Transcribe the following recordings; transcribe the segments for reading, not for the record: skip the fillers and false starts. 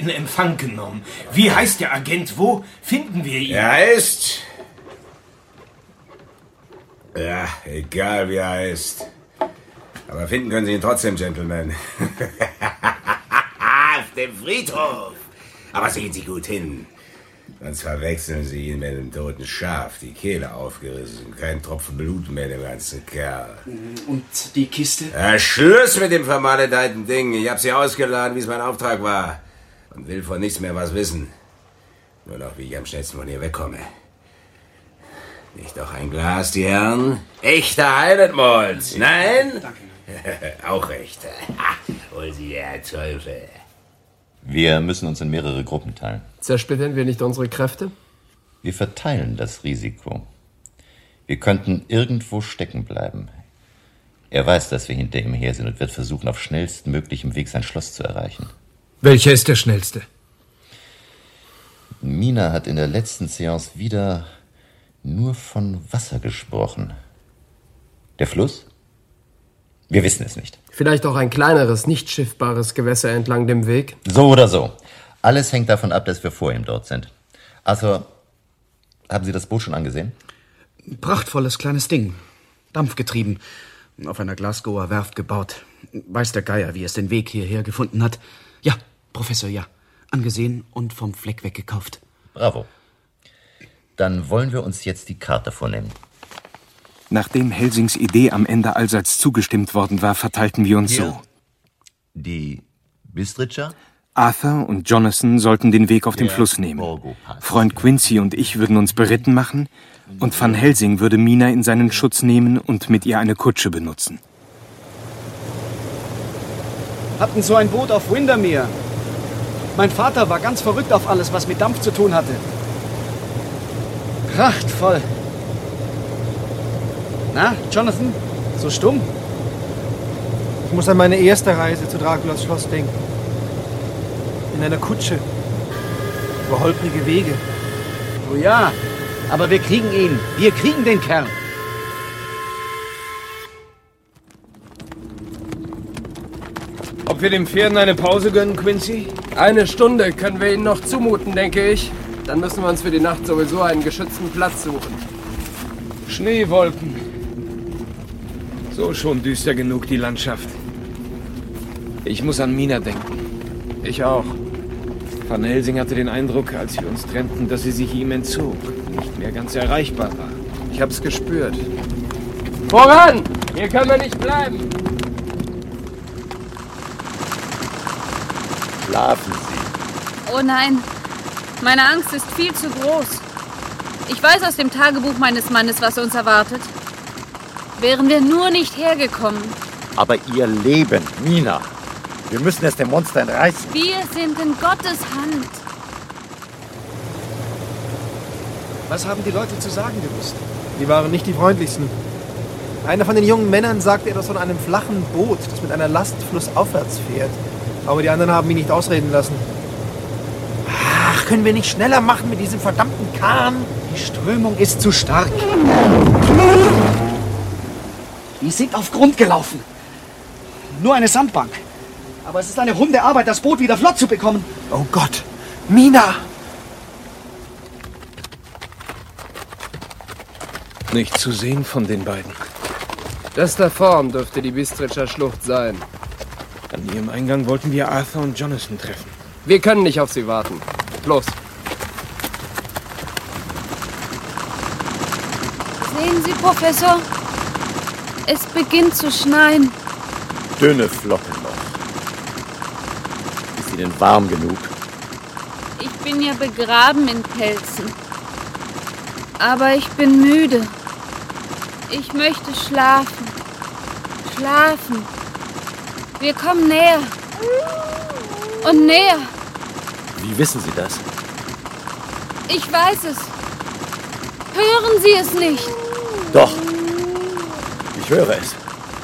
in Empfang genommen. Wie heißt der Agent? Wo finden wir ihn? Er heißt... Ja, egal wie er heißt. Aber finden können Sie ihn trotzdem, Gentlemen. Auf dem Friedhof. Aber sehen Sie gut hin. Sonst verwechseln Sie ihn mit dem toten Schaf. Die Kehle aufgerissen. Kein Tropfen Blut mehr, der ganze Kerl. Und die Kiste? Schluss mit dem vermaledeiten Ding. Ich habe Sie ausgeladen, wie es mein Auftrag war. Und will von nichts mehr was wissen. Nur noch, wie ich am schnellsten von hier wegkomme. Nicht doch ein Glas, die Herren? Echter Heimatmolz. Nein? Danke. Auch recht. Hol Sie, Herr Teufel. Wir müssen uns in mehrere Gruppen teilen. Zersplittern wir nicht unsere Kräfte? Wir verteilen das Risiko. Wir könnten irgendwo stecken bleiben. Er weiß, dass wir hinter ihm her sind und wird versuchen, auf schnellstmöglichem Weg sein Schloss zu erreichen. Welcher ist der schnellste? Mina hat in der letzten Seance wieder nur von Wasser gesprochen. Der Fluss? Wir wissen es nicht. Vielleicht auch ein kleineres, nicht schiffbares Gewässer entlang dem Weg? So oder so. Alles hängt davon ab, dass wir vor ihm dort sind. Arthur, haben Sie das Boot schon angesehen? Prachtvolles kleines Ding. Dampfgetrieben. Auf einer Glasgower Werft gebaut. Weiß der Geier, wie es den Weg hierher gefunden hat. Ja, Professor, ja. Angesehen und vom Fleck weg gekauft. Bravo. Dann wollen wir uns jetzt die Karte vornehmen. Nachdem Helsings Idee am Ende allseits zugestimmt worden war, verteilten wir uns so. Die Bistritzer? Arthur und Jonathan sollten den Weg auf dem Fluss nehmen. Freund Quincy und ich würden uns beritten machen und Van Helsing würde Mina in seinen Schutz nehmen und mit ihr eine Kutsche benutzen. Hatten so ein Boot auf Windermere. Mein Vater war ganz verrückt auf alles, was mit Dampf zu tun hatte. Prachtvoll. Na, Jonathan, so stumm? Ich muss an meine erste Reise zu Draculas Schloss denken. In einer Kutsche. Über holprige Wege. Oh ja, aber wir kriegen ihn. Wir kriegen den Kerl. Ob wir den Pferden eine Pause gönnen, Quincy? Eine Stunde können wir ihnen noch zumuten, denke ich. Dann müssen wir uns für die Nacht sowieso einen geschützten Platz suchen. Schneewolken. So schon düster genug die Landschaft. Ich muss an Mina denken. Ich auch. Van Helsing hatte den Eindruck, als wir uns trennten, dass sie sich ihm entzog. Nicht mehr ganz erreichbar war. Ich hab's gespürt. Voran! Hier können wir nicht bleiben! Schlafen Sie. Oh nein, meine Angst ist viel zu groß. Ich weiß aus dem Tagebuch meines Mannes, was uns erwartet. Wären wir nur nicht hergekommen. Aber Ihr Leben, Mina. Wir müssen es dem Monster entreißen. Wir sind in Gottes Hand. Was haben die Leute zu sagen gewusst? Die waren nicht die freundlichsten. Einer von den jungen Männern sagte etwas von einem flachen Boot, das mit einer Last flussaufwärts fährt. Aber die anderen haben ihn nicht ausreden lassen. Ach, können wir nicht schneller machen mit diesem verdammten Kahn? Die Strömung ist zu stark. Wir sind auf Grund gelaufen. Nur eine Sandbank. Aber es ist eine runde Arbeit, das Boot wieder flott zu bekommen. Oh Gott, Mina! Nicht zu sehen von den beiden. Das da vorn dürfte die Bistritzer Schlucht sein. An ihrem Eingang wollten wir Arthur und Jonathan treffen. Wir können nicht auf sie warten. Los. Sehen Sie, Professor? Es beginnt zu schneien. Dünne Flocken noch. Ist Ihnen warm genug? Ich bin ja begraben in Pelzen. Aber ich bin müde. Ich möchte schlafen. Schlafen. Wir kommen näher. Und näher. Wie wissen Sie das? Ich weiß es. Hören Sie es nicht? Doch. Ich höre es.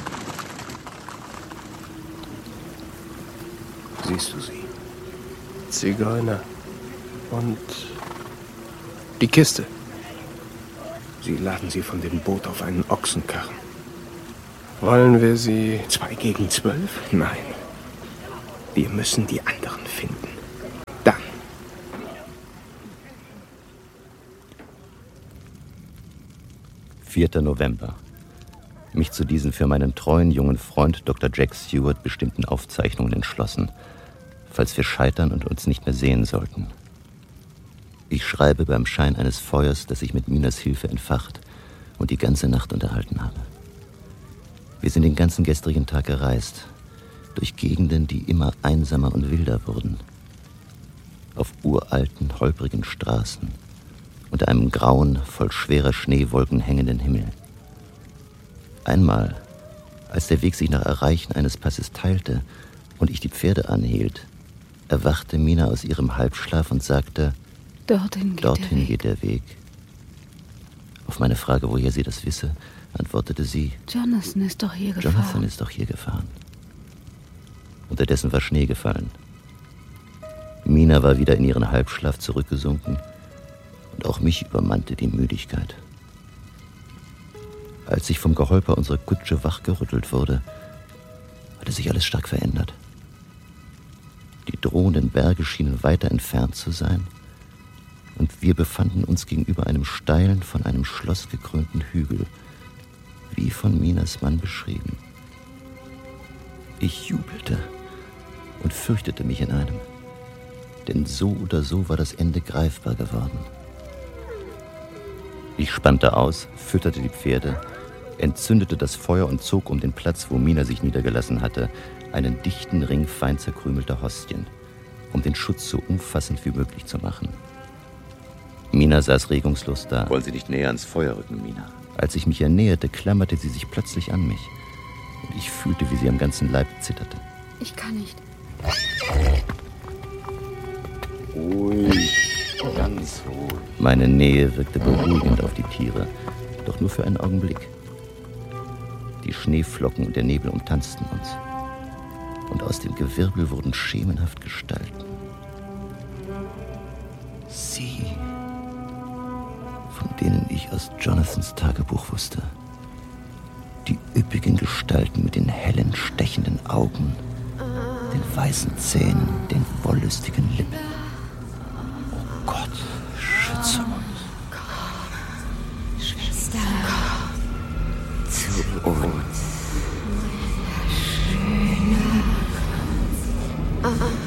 Siehst du sie? Zigeuner. Und die Kiste. Sie laden sie von dem Boot auf einen Ochsenkarren. Wollen wir sie... 2 gegen 12? Nein. Wir müssen die anderen finden. 4. November. Mich zu diesen für meinen treuen jungen Freund Dr. Jack Stewart bestimmten Aufzeichnungen entschlossen, falls wir scheitern und uns nicht mehr sehen sollten. Ich schreibe beim Schein eines Feuers, das ich mit Minas Hilfe entfacht und die ganze Nacht unterhalten habe. Wir sind den ganzen gestrigen Tag gereist, durch Gegenden, die immer einsamer und wilder wurden. Auf uralten, holprigen Straßen, unter einem grauen, voll schwerer Schneewolken hängenden Himmel. Einmal, als der Weg sich nach Erreichen eines Passes teilte und ich die Pferde anhielt, erwachte Mina aus ihrem Halbschlaf und sagte, Dorthin geht der Weg. Auf meine Frage, woher sie das wisse, antwortete sie, Jonathan ist doch hier gefahren. Unterdessen war Schnee gefallen. Mina war wieder in ihren Halbschlaf zurückgesunken und auch mich übermannte die Müdigkeit. Als ich vom Geholper unserer Kutsche wachgerüttelt wurde, hatte sich alles stark verändert. Die drohenden Berge schienen weiter entfernt zu sein und wir befanden uns gegenüber einem steilen, von einem Schloss gekrönten Hügel, wie von Minas Mann beschrieben. Ich jubelte und fürchtete mich in einem, denn so oder so war das Ende greifbar geworden. Ich spannte aus, fütterte die Pferde, entzündete das Feuer und zog um den Platz, wo Mina sich niedergelassen hatte, einen dichten Ring fein zerkrümelter Hostien, um den Schutz so umfassend wie möglich zu machen. Mina saß regungslos da. Wollen Sie nicht näher ans Feuer rücken, Mina? Als ich mich ihr näherte, klammerte sie sich plötzlich an mich. Und ich fühlte, wie sie am ganzen Leib zitterte. Ich kann nicht. Ruhig, ganz ruhig. Meine Nähe wirkte beruhigend auf die Tiere, doch nur für einen Augenblick. Die Schneeflocken und der Nebel umtanzten uns. Und aus dem Gewirbel wurden schemenhaft Gestalten. Sie, von denen ich aus Jonathans Tagebuch wusste. Die üppigen Gestalten mit den hellen, stechenden Augen, den weißen Zähnen, den wollüstigen Lippen. Oh Gott, schütze uns. Schwester, zu uns. Schöne.